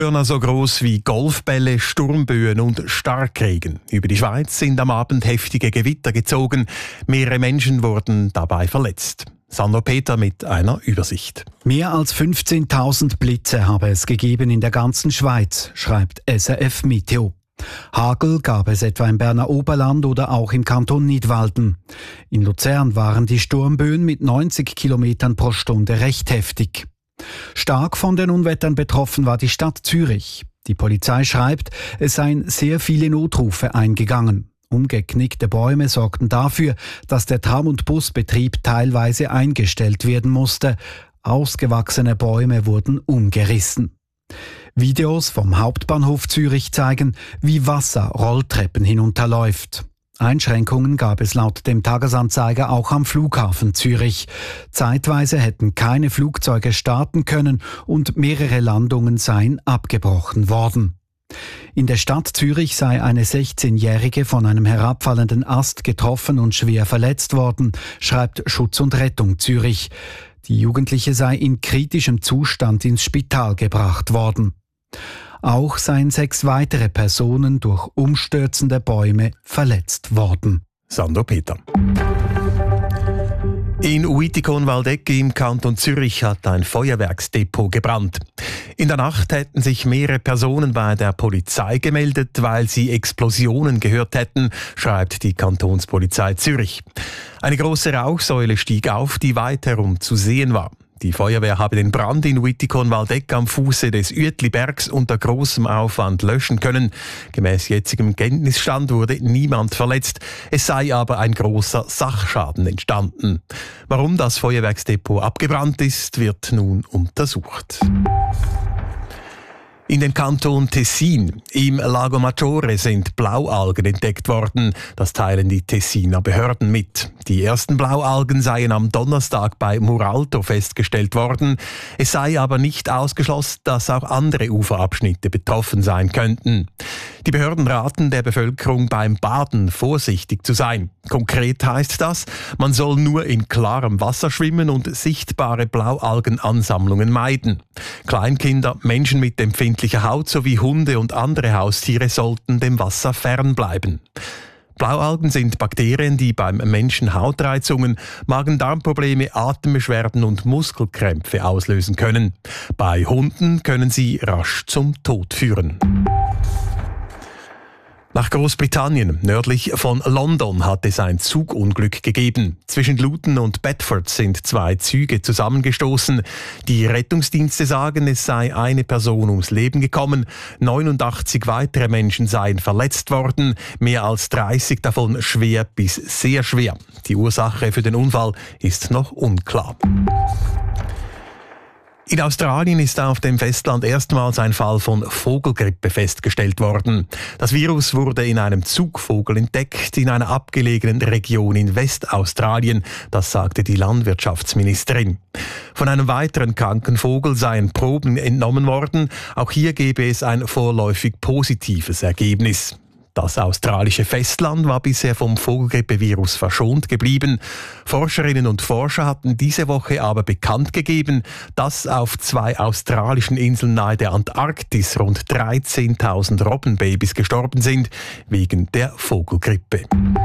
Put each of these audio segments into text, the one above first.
So gross wie Golfbälle, Sturmböen und Starkregen. Über die Schweiz sind am Abend heftige Gewitter gezogen. Mehrere Menschen wurden dabei verletzt. Sandro Peter mit einer Übersicht. Mehr als 15.000 Blitze habe es gegeben in der ganzen Schweiz, schreibt SRF Meteo. Hagel gab es etwa im Berner Oberland oder auch im Kanton Nidwalden. In Luzern waren die Sturmböen mit 90 Kilometern pro Stunde recht heftig. Stark von den Unwettern betroffen war die Stadt Zürich. Die Polizei schreibt, es seien sehr viele Notrufe eingegangen. Umgeknickte Bäume sorgten dafür, dass der Tram- und Busbetrieb teilweise eingestellt werden musste. Ausgewachsene Bäume wurden umgerissen. Videos vom Hauptbahnhof Zürich zeigen, wie Wasser Rolltreppen hinunterläuft. Einschränkungen gab es laut dem Tagesanzeiger auch am Flughafen Zürich. Zeitweise hätten keine Flugzeuge starten können und mehrere Landungen seien abgebrochen worden. In der Stadt Zürich sei eine 16-Jährige von einem herabfallenden Ast getroffen und schwer verletzt worden, schreibt Schutz und Rettung Zürich. Die Jugendliche sei in kritischem Zustand ins Spital gebracht worden. Auch seien 6 weitere Personen durch umstürzende Bäume verletzt worden. Sandro Peter. In Uitikon-Waldeck im Kanton Zürich hat ein Feuerwerksdepot gebrannt. In der Nacht hätten sich mehrere Personen bei der Polizei gemeldet, weil sie Explosionen gehört hätten, schreibt die Kantonspolizei Zürich. Eine große Rauchsäule stieg auf, die weit herum zu sehen war. Die Feuerwehr habe den Brand in Uitikon-Waldeck am Fuße des Uetlibergs unter großem Aufwand löschen können. Gemäß jetzigem Kenntnisstand wurde niemand verletzt. Es sei aber ein großer Sachschaden entstanden. Warum das Feuerwerksdepot abgebrannt ist, wird nun untersucht. In den Kanton Tessin im Lago Maggiore sind Blaualgen entdeckt worden. Das teilen die Tessiner Behörden mit. Die ersten Blaualgen seien am Donnerstag bei Muralto festgestellt worden. Es sei aber nicht ausgeschlossen, dass auch andere Uferabschnitte betroffen sein könnten. Die Behörden raten der Bevölkerung beim Baden vorsichtig zu sein. Konkret heißt das, man soll nur in klarem Wasser schwimmen und sichtbare Blaualgenansammlungen meiden. Kleinkinder, Menschen mit empfindlicher Haut sowie Hunde und andere Haustiere sollten dem Wasser fernbleiben. Blaualgen sind Bakterien, die beim Menschen Hautreizungen, Magen-Darm-Probleme, Atembeschwerden und Muskelkrämpfe auslösen können. Bei Hunden können sie rasch zum Tod führen. Nach Großbritannien, nördlich von London, hat es ein Zugunglück gegeben. Zwischen Luton und Bedford sind 2 Züge zusammengestoßen. Die Rettungsdienste sagen, es sei eine Person ums Leben gekommen. 89 weitere Menschen seien verletzt worden, mehr als 30 davon schwer bis sehr schwer. Die Ursache für den Unfall ist noch unklar. In Australien ist auf dem Festland erstmals ein Fall von Vogelgrippe festgestellt worden. Das Virus wurde in einem Zugvogel entdeckt, in einer abgelegenen Region in Westaustralien, das sagte die Landwirtschaftsministerin. Von einem weiteren kranken Vogel seien Proben entnommen worden. Auch hier gebe es ein vorläufig positives Ergebnis. Das australische Festland war bisher vom Vogelgrippevirus verschont geblieben. Forscherinnen und Forscher hatten diese Woche aber bekannt gegeben, dass auf 2 australischen Inseln nahe der Antarktis rund 13.000 Robbenbabys gestorben sind wegen der Vogelgrippe.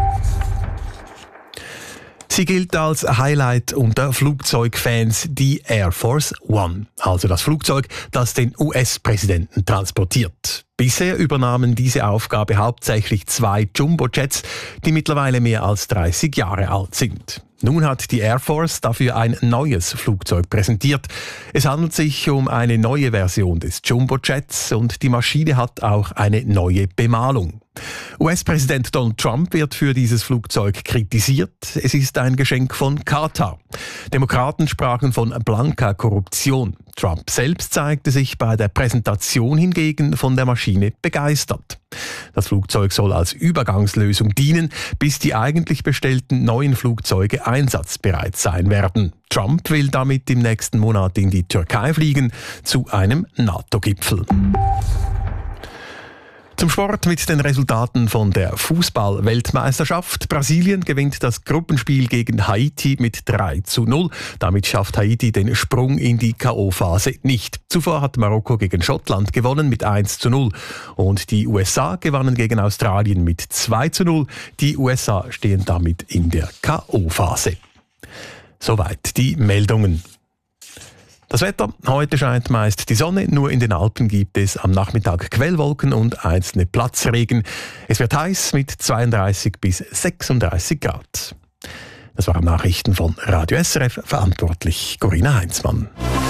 Sie gilt als Highlight unter Flugzeugfans, die Air Force One, also das Flugzeug, das den US-Präsidenten transportiert. Bisher übernahmen diese Aufgabe hauptsächlich 2 Jumbojets, die mittlerweile mehr als 30 Jahre alt sind. Nun hat die Air Force dafür ein neues Flugzeug präsentiert. Es handelt sich um eine neue Version des Jumbojets und die Maschine hat auch eine neue Bemalung. US-Präsident Donald Trump wird für dieses Flugzeug kritisiert. Es ist ein Geschenk von Katar. Demokraten sprachen von blanker Korruption. Trump selbst zeigte sich bei der Präsentation hingegen von der Maschine begeistert. Das Flugzeug soll als Übergangslösung dienen, bis die eigentlich bestellten neuen Flugzeuge einsatzbereit sein werden. Trump will damit im nächsten Monat in die Türkei fliegen, zu einem NATO-Gipfel. Zum Zum Sport mit den Resultaten von der Fußball-Weltmeisterschaft. Brasilien gewinnt das Gruppenspiel gegen Haiti mit 3:0. Damit schafft Haiti den Sprung in die K.O.-Phase nicht. Zuvor hat Marokko gegen Schottland gewonnen mit 1:0. Und die USA gewannen gegen Australien mit 2:0. Die USA stehen damit in der K.O.-Phase. Soweit die Meldungen. Das Wetter: Heute scheint meist die Sonne, nur in den Alpen gibt es am Nachmittag Quellwolken und einzelne Platzregen. Es wird heiß mit 32 bis 36 Grad. Das waren Nachrichten von Radio SRF, verantwortlich Corinna Heinzmann.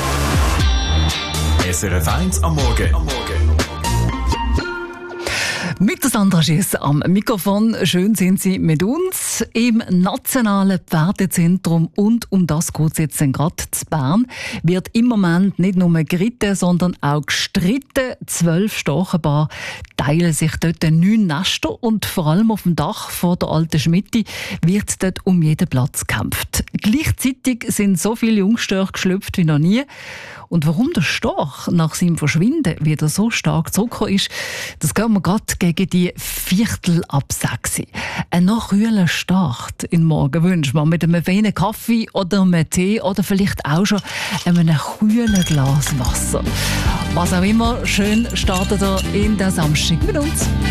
SRF 1 am Morgen. Mit der Sandra Schiess am Mikrofon. Schön sind Sie mit uns im Nationalen Pferdezentrum, und um das geht es jetzt gerade zu Bern. Wird im Moment nicht nur geritten, sondern auch gestritten. 12 Stachenpaare teilen sich dort 9 Nester, und vor allem auf dem Dach vor der alten Schmitte wird dort um jeden Platz gekämpft. Gleichzeitig sind so viele Jungstörche geschlüpft wie noch nie. Und warum der Storch nach seinem Verschwinden wieder so stark zurückgekommen ist, das gehen wir gerade gegen die 5:45. Ein noch kühler Start in den Morgen wünschen wir mit einem feinen Kaffee oder einem Tee oder vielleicht auch schon einem kühlen Glas Wasser. Was auch immer, schön startet ihr in den Samstag mit uns.